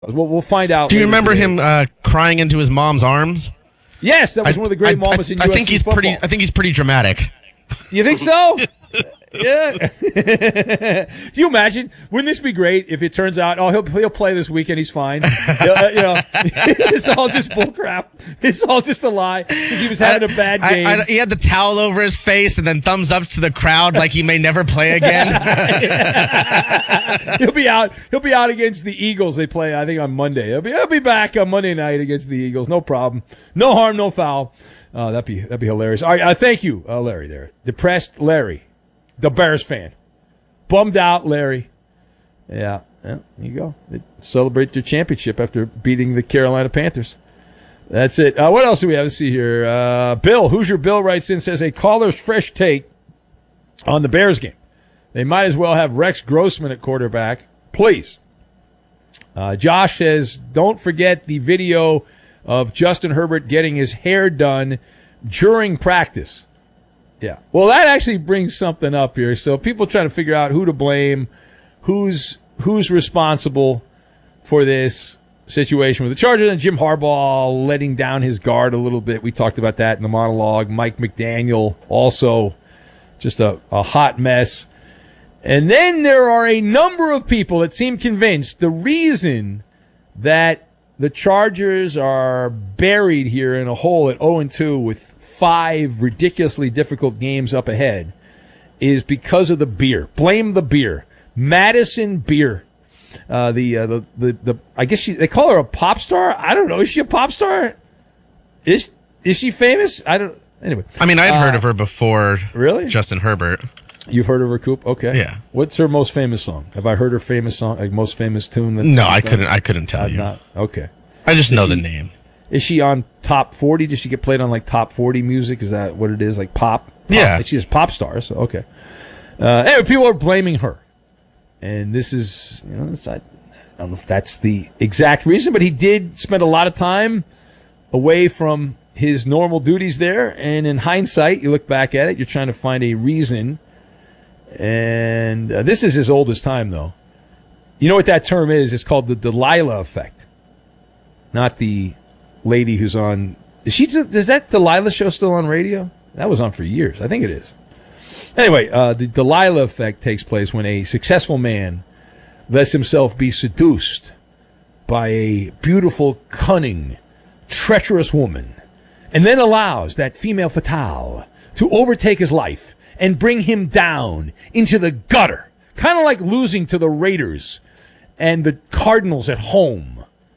We'll find out. Do you remember him crying into his mom's arms? Yes, that was one of the great moments in USC football. I think he's pretty dramatic. You think so? Yeah. Do you imagine? Wouldn't this be great if it turns out, he'll play this weekend, he's fine. It's all just bullcrap. It's all just a lie because he was having a bad game. He had the towel over his face and then thumbs up to the crowd like he may never play again. He'll be out. He'll be out against the Eagles. They play, I think, on Monday. He'll be back on Monday night against the Eagles. No problem. No harm, no foul. That'd be hilarious. All right, thank you, Larry. There, depressed Larry. The Bears fan. Bummed out, Larry. Yeah, there you go. They celebrate their championship after beating the Carolina Panthers. That's it. What else do we have to see here? Bill, Hoosier Bill writes in, says, a caller's fresh take on the Bears game. They might as well have Rex Grossman at quarterback. Please. Josh says, don't forget the video of Justin Herbert getting his hair done during practice. Yeah. Well, that actually brings something up here. So people trying to figure out who to blame, who's responsible for this situation with the Chargers, and Jim Harbaugh letting down his guard a little bit. We talked about that in the monologue. Mike McDaniel also just a hot mess. And then there are a number of people that seem convinced the reason that the Chargers are buried here in a hole at 0-2 with 5 ridiculously difficult games up ahead is because of the beer. Blame the beer. Madison Beer. I guess they call her a pop star. I don't know. Is she a pop star? Is she famous? Anyway. I mean, I had heard of her before. Really? Justin Herbert. You've heard of her, Coop? Okay. Yeah. What's her most famous song? Have I heard her famous song, like most famous tune? No, I couldn't tell you. Not. Okay. I just know the name. Is she on top 40? Does she get played on like top 40 music? Is that what it is? Like pop? Yeah. She's a pop star, so okay. Anyway, people are blaming her. And this is, I don't know if that's the exact reason, but he did spend a lot of time away from his normal duties there. And in hindsight, you look back at it, you're trying to find a reason. And this is as old as time, though. You know what that term is? It's called the Delilah effect. Not the lady who's on... Is that Delilah show still on radio? That was on for years. I think it is. Anyway, the Delilah effect takes place when a successful man lets himself be seduced by a beautiful, cunning, treacherous woman, and then allows that female fatale to overtake his life and bring him down into the gutter, kind of like losing to the Raiders and the Cardinals at home.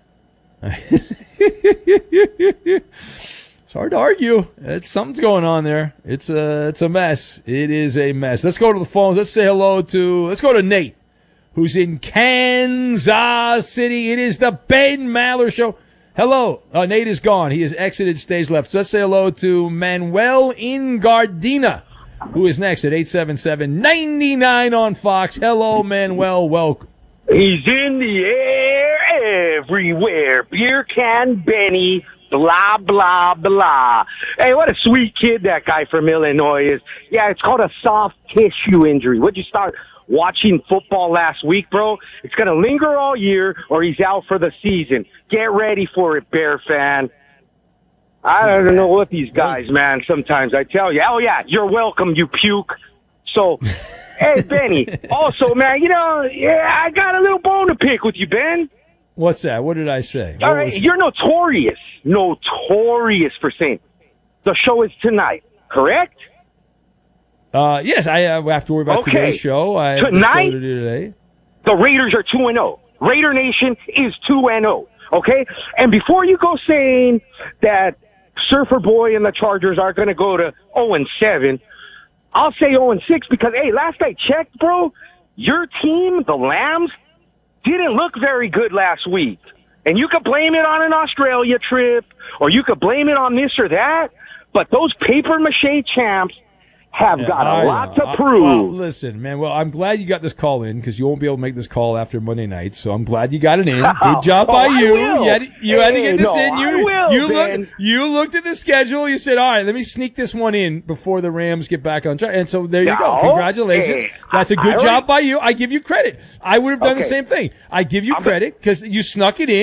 It's hard to argue. Something's going on there. It's a mess. It is a mess. Let's go to the phones. Let's go to Nate, who's in Kansas City. It is the Ben Maller Show. Hello. Nate is gone. He has exited stage left. So let's say hello to Manuel in Gardena, who is next at 877-99 on Fox. Hello, Manuel. Welcome. He's in the air everywhere. Beer can Benny. Blah, blah, blah. Hey, what a sweet kid that guy from Illinois is. Yeah, it's called a soft tissue injury. Would you start watching football last week, bro? It's going to linger all year or he's out for the season. Get ready for it, Bear fan. I don't know what these guys, man, sometimes I tell you. Oh, yeah, you're welcome, you puke. So, hey, Benny, also, man, I got a little bone to pick with you, Ben. What's that? What did I say? All right, you're notorious for saying the show is tonight, correct? Yes, I have to worry about today's show. I have tonight, a show to do today. The Raiders are 2-0. Raider Nation is 2-0, okay? And before you go saying that Surfer Boy and the Chargers are going to go to 0-7, I'll say 0-6 because, hey, last I checked, bro, your team, the Lambs, didn't look very good last week. And you could blame it on an Australia trip, or you could blame it on this or that, but those paper-mache champs have got I a lot know. to prove. Well, listen, man. Well, I'm glad you got this call in because you won't be able to make this call after Monday night. So I'm glad you got it in. Good job by I you. will. You had to get this Hey, in. no, I will, Ben. You looked at the schedule. You said, "All right, let me sneak this one in before the Rams get back on track." And so there you go. No. Congratulations. Hey, That's a good I job by you. I give you credit. I would have done the Okay. same thing. I give you credit because you snuck it in.